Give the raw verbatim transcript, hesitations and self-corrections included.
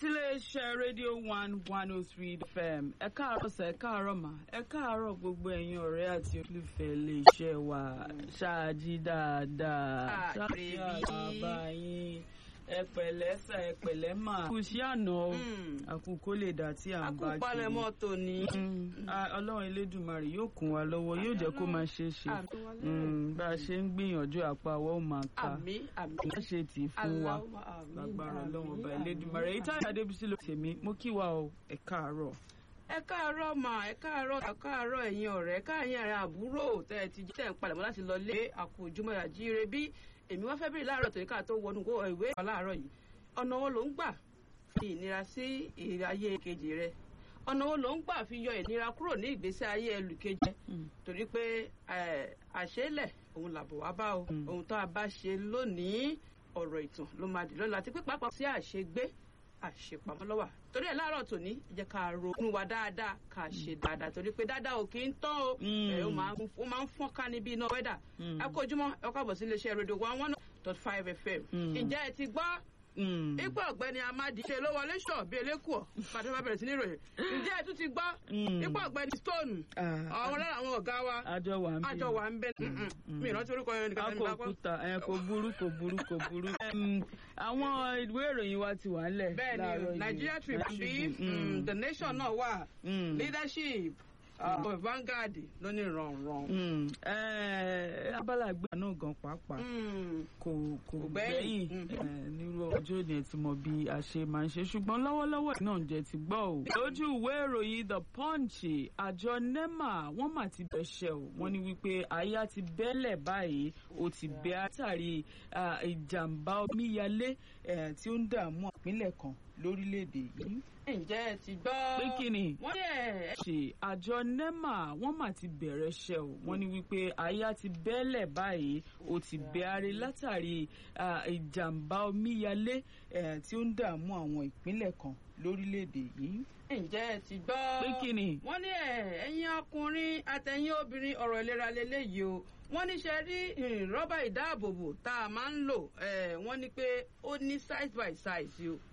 láti iléeṣẹ́ rédíò one one oh three F M ẹ káàárọ̀ sà ẹ káàárọ̀ mà ẹ káàárọ̀ gbogbo ẹ̀yin ọ̀rẹ́ àti olùfẹ́ iléeṣẹ́ wa ṣáàjì dáadáa ṣáàjì àbá yín ẹ pẹ̀lẹ́ sà ẹ pẹ̀lẹ́ mà kù sí àná àkùkọ lè dà tí à ń bá kiri àkùpalẹ̀ mọ́tò ni. ọlọ́run elédùnmarè yóò kún wa lọ́wọ́ yóò jẹ́ kó máa ṣe é ṣe bá a ṣe ń gbìyànjú àpá wa ó máa ká má ṣe tì í fún wa lágbára ọlọ́run ọba elédùnmarè èyí táyà adébísí ló tèmi mo kí wa o ẹ káàárọ̀. ẹ káàárọ̀ mà ẹ káàárọ̀ ẹ káàárọ̀ ẹ̀yin ọ̀rẹ́ káàyìn àrẹ àbúrò tẹ́ ẹ ti jí tẹ́ ń palẹ̀mọ́ láti lọ lé àkójúmọ́ àjíire bí èmi wá fẹ́ bèrè láàárọ̀ tòní ká tó wọnú ìwé ìwà láàárọ̀ yìí ọ̀nà wo ló ń gbà fi ìnira sí ìráyé kejì rẹ ọ̀nà wo ló ń gbà fi yọ ìnira kúrò ní ìgbésí ayé ẹlùkejì torí pé àṣélẹ̀ òun làbọ̀ wá bá o ohun tó a bá ṣe lónìí ọ̀rọ̀ ìtàn ló máa dì lọ́la àti pé pàápàá sí àṣegbé àṣepamọ́ lọ́wà torí ẹ̀ láàárọ̀ tòní jẹ́ ká ronú wa dáadáa ká ṣe dáadáa torí pé dáadáa ò kì í tán o ó máa ń fọ́n ká níbi iná wẹ́dà ẹ kó ojúmọ́ ẹ káàbọ̀ sí iléeṣẹ́ rédíò one one dot five F M ǹjẹ́ ẹ ti gbọ́ ipò ọ̀gbẹ́ni amadi ṣe ló wọlé ṣọ̀ bí elékùọ̀ pàtó bá bẹ̀rẹ̀ sí ní ìròyìn ǹjẹ́ ẹ tún ti gbọ́ ipò ọ̀gbẹ́ni stone àwọn lára àwọn ọ̀gá wa àjọ wà ń bẹ àjọ wà ń bẹ mi ìrántí orúkọ yẹn nìkan ní bá kọ́ akókúta ẹ kò burú kò burú kò burú àwọn ìwé ìròyìn wa ti wà ńlẹ̀ láàárọ̀ yìí Nigeria Tribune The Nation náà wà Leadership Uh, Vanguard ló ní rànràn. abala àgbà náà gan pàápàá kò kò gbẹ̀yìn nírú ọjọ́ ìdí ẹ̀ ti mọ bí a ṣe máa ń ṣe ṣùgbọ́n lọ́wọ́lọ́wọ́ náà jẹ́ ti gbọ́ o. lójú ìwé ìròyìn The Punch àjọ NEMA wọ́n mà ti bẹ̀ṣẹ̀ o wọ́n ní wípé àyà ti bẹ́lẹ̀ báyìí ó ti bẹ́ àtàrí ìjàmbá omíyalé tí ó ń dààmú ìpínlẹ̀ kan lórílẹ̀‐èdè yìí. ǹjẹ́ ẹ ti gbọ́. pé kí ni. wọ́n yẹ. ṣe àjọ NEMA wọ́n mà ti bẹ̀rẹ̀ iṣẹ́ o wọ́n ní wípé àyà ti bẹ́lẹ̀ báyìí ó ti bẹ́ àrè látàrí ìjàmbá omíyalé tí ó ń dààmú àwọn ìpínlẹ̀ kan lórílẹ̀‐èdè yìí. ǹjẹ́ ẹ ti gbọ́. pé kí ni. wọ́n ní ẹ̀yin ọkùnrin àtẹ̀yin obìnrin ọ̀rọ̀ ìlera lélẹ́yìí o wọ́n ní ṣe rí rọ́bà ìdáàbòbò tá a máa ń lò wọ́n ní pé ó ní size by size o